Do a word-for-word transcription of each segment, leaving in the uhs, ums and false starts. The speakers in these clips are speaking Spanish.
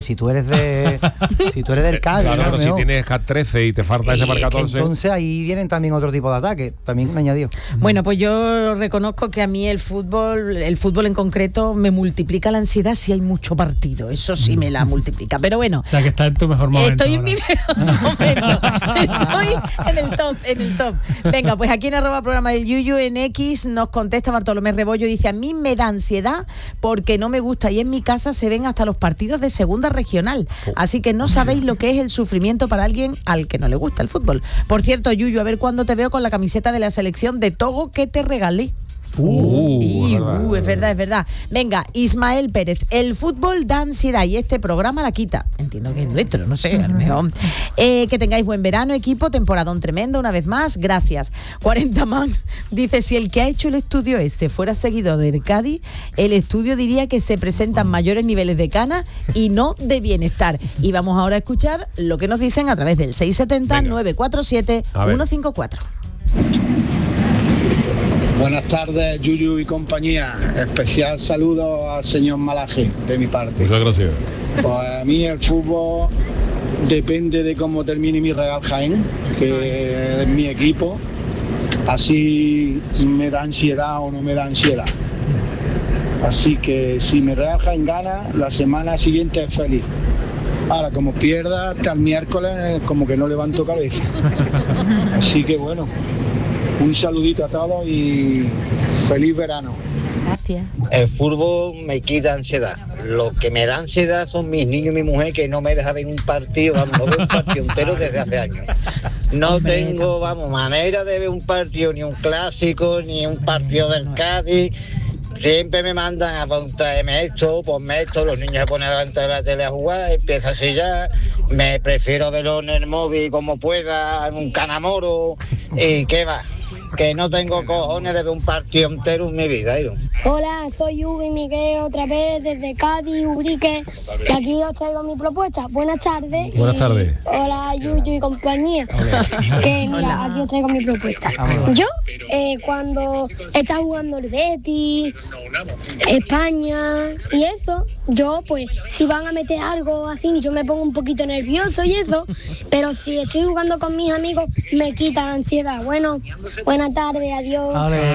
si tú eres de si tú eres del Cádiz, claro, ¿no? pero si tienes Cat trece y te falta ese para catorce. Entonces ahí vienen también otro tipo de ataques, también me añadió. Bueno, pues yo reconozco que a mí el fútbol, el fútbol en concreto, me multiplica la ansiedad si hay mucho partido. Eso sí me la multiplica. Pero bueno. O sea, que está en tu mejor momento. Estoy ahora. en mi mejor momento. Estoy en el top, en el top. Venga, pues aquí en arroba programa del Yuyu en X nos contesta Bartolomé Rebollo y dice: a mí me da ansiedad porque no me gusta y en mi casa se ven hasta los partidos de segunda regional. Así que no sabéis lo que es el sufrimiento para alguien al que no le gusta el fútbol. Por cierto, Yuyu, a ver cuándo te veo con la camiseta de la selección de Togo que te regalé. Uh, y, es verdad. uh, es verdad, es verdad. Venga, Ismael Pérez, el fútbol da ansiedad y este programa la quita. Entiendo que es nuestro, no sé, a lo mejor. Eh, que tengáis buen verano, equipo, temporadón tremendo, una vez más, gracias. cuarenta man dice: si el que ha hecho el estudio este fuera seguidor del Cádiz, el estudio diría que se presentan mayores niveles de cana y no de bienestar. Y vamos ahora a escuchar lo que nos dicen a través del seis siete cero, nueve cuatro siete, uno cinco cuatro. Buenas tardes, Yuyu y compañía. Especial saludo al señor Malaje de mi parte. Muchas gracias. Pues a mí el fútbol depende de cómo termine mi Real Jaén, que es mi equipo. Así me da ansiedad o no me da ansiedad. Así que si mi Real Jaén gana, la semana siguiente es feliz. Ahora, como pierda hasta el miércoles, como que no levanto cabeza. Así que bueno, un saludito a todos y feliz verano. Gracias. El fútbol me quita ansiedad. Lo que me da ansiedad son mis niños y mi mujer, que no me dejan ver un partido, vamos, no veo un partido entero desde hace años. No Hombre, tengo, vamos, manera de ver un partido, ni un clásico, ni un partido del Cádiz. Siempre me mandan a traerme esto, ponme esto, los niños se ponen delante de la tele a jugar, empieza así ya, me prefiero verlo en el móvil como pueda, en un canamoro, y qué va, que no tengo cojones de ver un partido entero en mi vida. ¿eh? Hola, soy Hugo y Miguel otra vez desde Cádiz, Ubrique, y aquí os traigo mi propuesta. Buenas tardes. Buenas tardes. Hola, Yuyu y compañía. Que mira, aquí os traigo mi propuesta. Yo, eh, cuando está jugando el Betis, España y eso, yo pues, si van a meter algo así, yo me pongo un poquito nervioso y eso, pero si estoy jugando con mis amigos, me quita la ansiedad. Bueno, buenas tardes, adiós.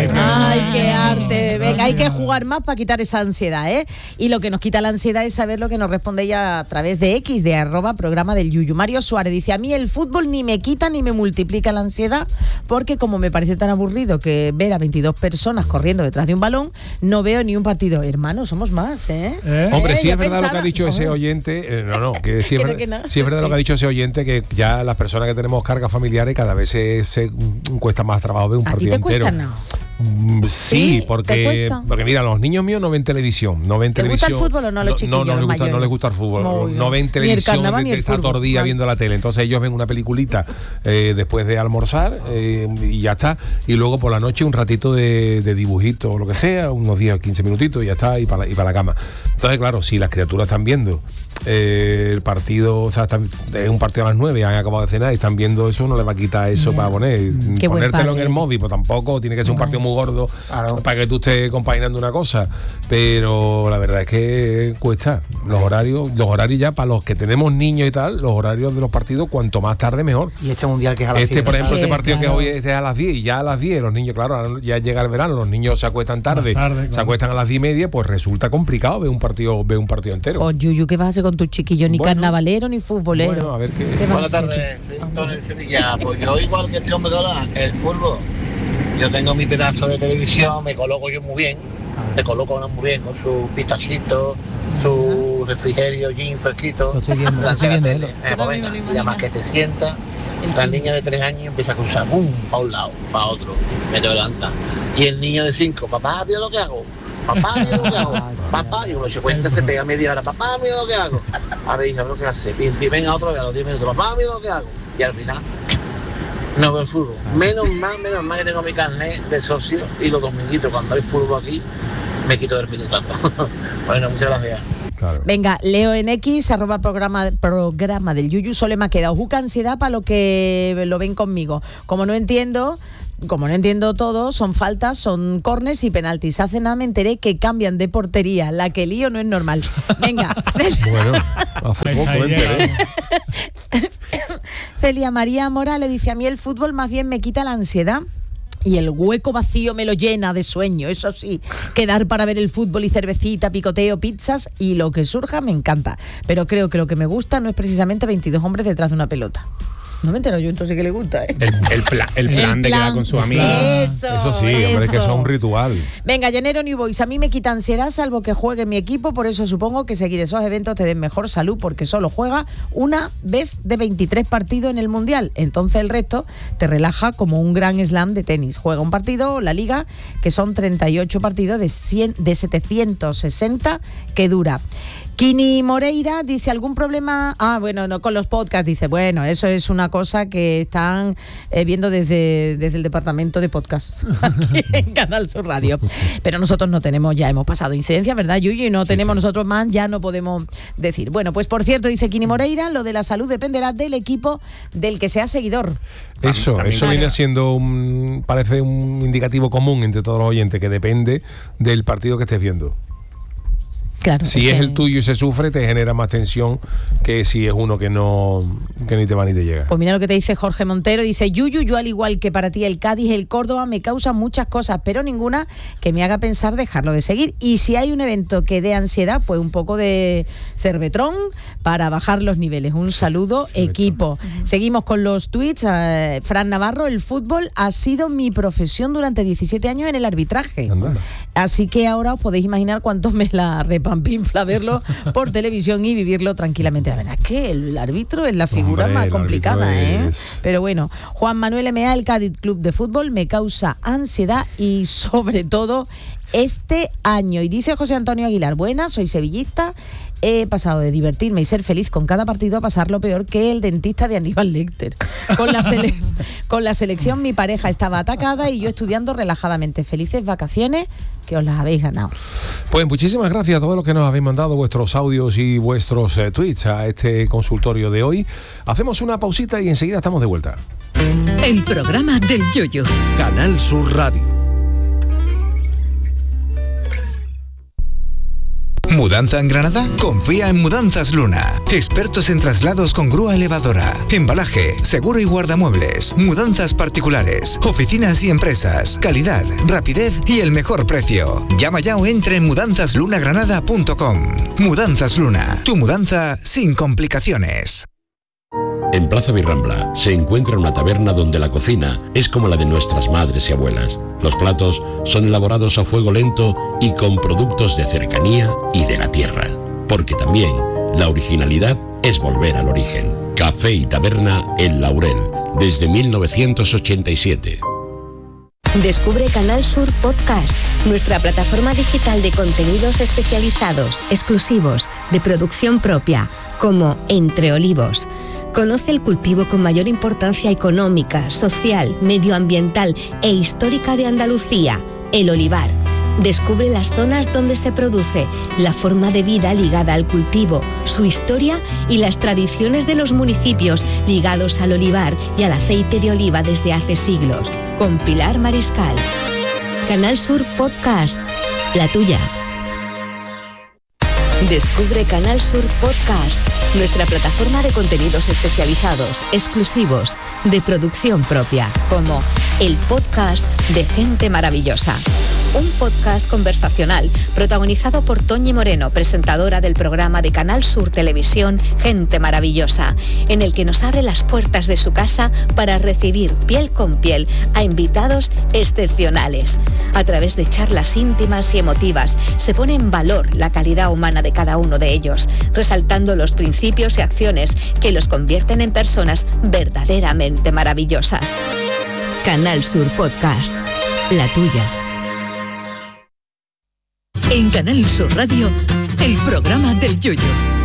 Ay, qué arte. Venga, hay que jugar más para quitar esa ansiedad, ¿eh? Y lo que nos quita la ansiedad es saber lo que nos responde ella a través de X, de arroba programa del Yuyu. Mario Suárez dice: a mí el fútbol ni me quita ni me multiplica la ansiedad, porque como me parece tan aburrido que ver a veintidós personas corriendo detrás de un balón, no veo ni un partido. Hermano, somos más, ¿eh? ¿Eh? Hombre, Eh, sí yo es verdad pensaba- lo que ha dicho ese Hombre. oyente, eh, no, no, que sí es, Que no, verdad, que no. sí es verdad lo que ha dicho ese oyente, que ya las personas que tenemos cargas familiares cada vez se, se mm, cuesta más trabajo ver un ¿A ti partido te entero. cuesta? No. Mm, Sí, ¿Sí? ¿Te porque cuesta? porque mira, los niños míos no ven televisión, no ven ¿Te gusta televisión. el fútbol o no a los no, chiquillos, no, no los les gusta, no mayores? les gusta el fútbol, Muy bien. no ven Ni el televisión, carnaval de, ni de el estar todo el fútbol. día Vale. viendo la tele. Entonces ellos ven una peliculita eh, después de almorzar eh, y ya está. Y luego por la noche un ratito de, de dibujito o lo que sea, unos diez o quince minutitos y ya está, y para la, y para la cama. Entonces, claro, si las criaturas están viendo eh, el partido, o sea, están, es un partido a las nueve, han acabado de cenar y están viendo eso, no les va a quitar eso Ya. para poner. Qué buen Ponértelo en padre. el móvil, pues tampoco, tiene que ser un partido muy gordo Claro. para que tú estés compaginando una cosa. Pero la verdad es que cuesta. Los horarios, los horarios ya para los que tenemos niños y tal, los horarios de los partidos, cuanto más tarde mejor. Y este mundial que es a las Este, siete. por ejemplo, Sí, este partido claro. que hoy es a las diez y ya a las diez, los niños, claro, ahora ya llega el verano, los niños se acuestan tarde, Más tarde, se claro. acuestan a las diez y media, pues resulta complicado ver un partido, ver un partido entero. Oh, Yuyu, ¿qué vas a hacer con tus chiquillos? Ni Bueno. carnavalero ni futbolero. Bueno, a ver qué- ¿Qué vas Buenas a hacer? tardes, Frinton en Sevilla. Pues yo igual que este hombre que habla, el fútbol. Yo tengo mi pedazo de televisión, me coloco yo muy bien, me coloco uno muy bien con su pistachito, su refrigerio, gin fresquito. Lo estoy viendo, lo delante estoy de la viendo, tele. ¿eh? Eh, pues venga, y además que te sientas, la niña de tres años empieza a cruzar, pum, para un lado, para otro, me te levanta. Y el niño de cinco, papá, mira lo que hago. Papá, mira lo que hago. Papá, y uno se cuenta, se pega media hora. Papá, mira lo que hago. A ver, hija, lo que hace. Y, y venga otro vez a los diez minutos. Papá, mira lo que hago. Y al final, no veo el fútbol. Menos mal, menos mal que tengo mi carnet de socio y los dominguitos, cuando hay fútbol aquí, me quito del minutazo. Bueno, muchas gracias. Claro. Venga, Leo en X, arroba programa, programa del Yuyu, solo me ha quedado juca ansiedad para lo que lo ven conmigo. Como no entiendo, como no entiendo todo, son faltas, son córners y penaltis. Hace nada me enteré que cambian de portería. La que lío no es normal. Venga. Bueno, hace poco me enteré. Celia María Mora le dice: a mí el fútbol más bien me quita la ansiedad y el hueco vacío me lo llena de sueño. Eso sí, quedar para ver el fútbol y cervecita, picoteo, pizzas y lo que surja me encanta. Pero creo que lo que me gusta no es precisamente veintidós hombres detrás de una pelota. No me entero yo, entonces, que le gusta, ¿eh? El, el, pla, el plan el de plan. quedar con sus amigos. Eso, eso sí, eso. hombre, es que eso es un ritual. Venga, Llanero New Boys, a mí me quita ansiedad salvo que juegue mi equipo, por eso supongo que seguir esos eventos te den mejor salud, porque solo juega una vez de veintitrés partidos en el Mundial. Entonces el resto te relaja como un gran slam de tenis. Juega un partido, la Liga, que son treinta y ocho partidos de, cien, de setecientos sesenta que dura. Kini Moreira dice: ¿algún problema? Ah, bueno, no, con los podcasts. Dice, bueno, eso es una cosa que están eh, viendo desde, desde el departamento de podcast aquí en Canal Sur Radio. Pero nosotros no tenemos, ya hemos pasado incidencias, ¿verdad, Yuyu? Y no sí, tenemos sí. nosotros más, ya no podemos decir. Bueno, pues por cierto, dice Kini Moreira, lo de la salud dependerá del equipo del que sea seguidor. Eso, También, eso claro. viene siendo un, parece un indicativo común entre todos los oyentes, que depende del partido que estés viendo. Claro, si es, es que... el tuyo y se sufre, te genera más tensión que si es uno que no que ni te va ni te llega. Pues mira lo que te dice Jorge Montero, dice: Yuyu, yo al igual que para ti el Cádiz, el Córdoba me causan muchas cosas, pero ninguna que me haga pensar dejarlo de seguir. Y si hay un evento que dé ansiedad, pues un poco de cervetrón para bajar los niveles. Un saludo, cervetrón. Equipo. Uh-huh. Seguimos con los tweets. Uh, Fran Navarro: el fútbol ha sido mi profesión durante diecisiete años en el arbitraje. Anda. Así que ahora os podéis imaginar cuánto me la repampinfla verlo por televisión y vivirlo tranquilamente. La verdad es que el árbitro es la figura Hombre, más complicada, ¿eh? Es... Pero bueno, Juan Manuel M A, el Cádiz Club de Fútbol me causa ansiedad y sobre todo este año. Y dice José Antonio Aguilar: buenas, soy sevillista. He pasado de divertirme y ser feliz con cada partido a pasar lo peor que el dentista de Aníbal Lecter. Con la, sele- con la selección mi pareja estaba atacada y yo estudiando relajadamente. Felices vacaciones, que os las habéis ganado. Pues muchísimas gracias a todos los que nos habéis mandado vuestros audios y vuestros eh, tweets a este consultorio de hoy. Hacemos una pausita y enseguida estamos de vuelta. El programa del Yoyo. Canal Sur Radio. ¿Mudanza en Granada? Confía en Mudanzas Luna. Expertos en traslados con grúa elevadora, embalaje, seguro y guardamuebles, mudanzas particulares, oficinas y empresas, calidad, rapidez y el mejor precio. Llama ya o entra en mudanzas luna granada punto com. Mudanzas Luna, tu mudanza sin complicaciones. En Plaza Virrambla se encuentra una taberna donde la cocina es como la de nuestras madres y abuelas. Los platos son elaborados a fuego lento y con productos de cercanía y de la tierra. Porque también la originalidad es volver al origen. Café y Taberna El Laurel, desde mil novecientos ochenta y siete. Descubre Canal Sur Podcast, nuestra plataforma digital de contenidos especializados, exclusivos, de producción propia, como Entre Olivos. Conoce el cultivo con mayor importancia económica, social, medioambiental e histórica de Andalucía, el olivar. Descubre las zonas donde se produce, la forma de vida ligada al cultivo, su historia y las tradiciones de los municipios ligados al olivar y al aceite de oliva desde hace siglos. Con Pilar Mariscal. Canal Sur Podcast, la tuya. Descubre Canal Sur Podcast, nuestra plataforma de contenidos especializados, exclusivos, de producción propia, como el podcast de Gente Maravillosa. Un podcast conversacional protagonizado por Toñi Moreno, presentadora del programa de Canal Sur Televisión Gente Maravillosa, en el que nos abre las puertas de su casa para recibir piel con piel a invitados excepcionales. A través de charlas íntimas y emotivas se pone en valor la calidad humana de cada uno de ellos, resaltando los principios y acciones que los convierten en personas verdaderamente maravillosas. Canal Sur Podcast, la tuya. En Canal Sur Radio, el programa del Yoyo.